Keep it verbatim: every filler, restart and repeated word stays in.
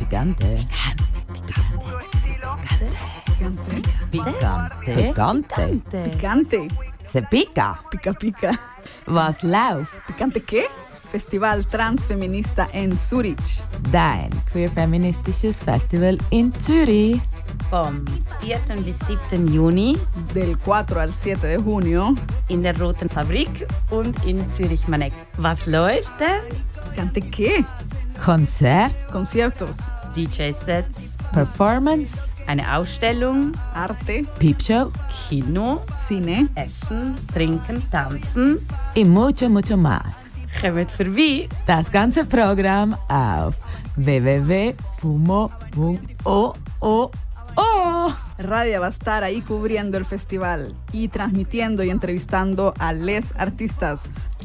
Picante. Picante. Picante. Picante. Se pica. Pica pica. Was läuft? ¿Picante qué? Festival Transfeminista en Zürich. Dein queer-feministisches Festival in Zürich. Vom vierten bis siebten Juni Del cuatro al siete de junio. in der Roten Fabrik und in Zürich-Maneck. Was läuft denn? ¿Picante qué? Konzert, Conciertos, D J-Sets, Performance, eine Ausstellung, arte, Peepshow Kino, cine. Essen, Trinken, Tanzen. y mucho, mucho más. Kommt vorbei. Das ganze Programm auf w w w punto fumo punto org. Radia va a estar ahí cubriendo el festival y transmitiendo y entrevistando a les artistas.